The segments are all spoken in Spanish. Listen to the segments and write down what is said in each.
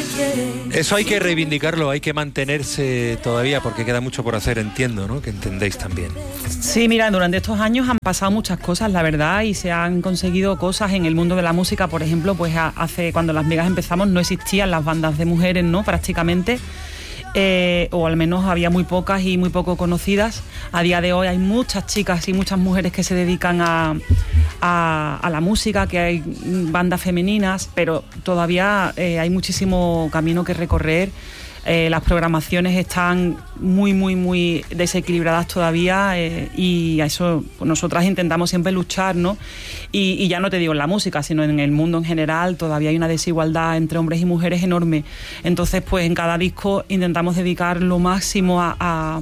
Eso hay que reivindicarlo, hay que mantenerse todavía porque queda mucho por hacer, entiendo, ¿no? Que entendéis también. Sí, mira, durante estos años han pasado muchas cosas, la verdad, y se han conseguido cosas en el mundo de la música. Por ejemplo, pues cuando Las Migas empezamos no existían las bandas de mujeres, ¿no? Prácticamente. O al menos había muy pocas y muy poco conocidas. A día de hoy hay muchas chicas y muchas mujeres que se dedican a la música, que hay bandas femeninas, pero todavía hay muchísimo camino que recorrer. Las programaciones están muy desequilibradas todavía, y a eso nosotras intentamos siempre luchar, ¿no? Y ya no te digo en la música, sino en el mundo en general, todavía hay una desigualdad entre hombres y mujeres enorme. Entonces, pues en cada disco intentamos dedicar lo máximo a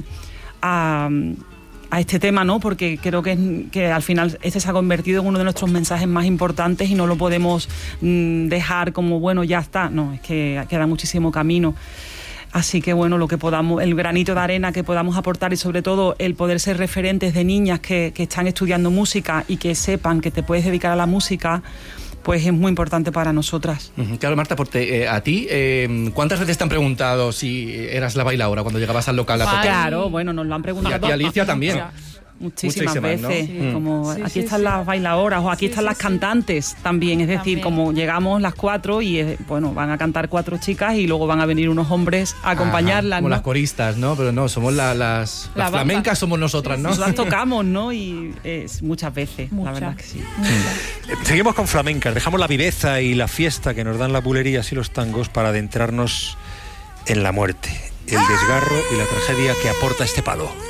este tema, ¿no? Porque creo que al final este se ha convertido en uno de nuestros mensajes más importantes y no lo podemos dejar como, bueno, ya está. No, es que queda muchísimo camino. Así que bueno, lo que podamos, el granito de arena que podamos aportar, y sobre todo el poder ser referentes de niñas que están estudiando música y que sepan que te puedes dedicar a la música, pues es muy importante para nosotras. Claro, Marta, porque a ti, ¿cuántas veces te han preguntado si eras la bailaora cuando llegabas al local a tocar? Claro, bueno, nos lo han preguntado. Y a ti, Alicia, también. Muchísimas veces, ¿no? Sí. Como sí, aquí están las bailadoras o aquí están las cantantes también, es decir, como llegamos las 4 y bueno, van a cantar 4 chicas y luego van a venir unos hombres a acompañarlas, como ¿no? las coristas, ¿no? Pero no, somos las flamencas, somos nosotras, ¿no? Las tocamos, ¿no? Y muchas veces, la verdad que sí. Seguimos con flamencas, dejamos la viveza y la fiesta que nos dan las bulerías y los tangos para adentrarnos en la muerte, el desgarro y la tragedia que aporta este palo.